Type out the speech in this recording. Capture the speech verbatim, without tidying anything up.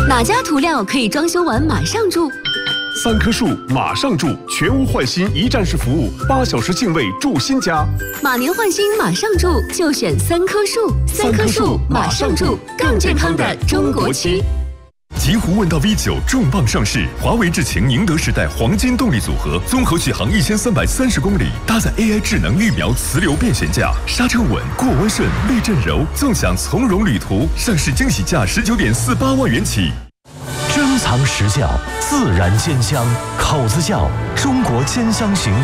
哪家涂料可以装修完马上住？ 三棵树马上住，全屋换新一站式服务，八小时净位住新家。 马年换新马上住，就选三棵树。三棵树马上住，更健康的中国区。 极狐问道 V 九 重磅上市，华为智擎宁德时代黄金动力组合，综合续航一千三百三十公里，搭载 A I 智能预瞄磁流变悬架，刹车稳，过弯顺，避震柔，纵享从容旅途。上市惊喜价十九点四八万元起。 珍藏实窖，自然煎香，口子窖，中国煎香型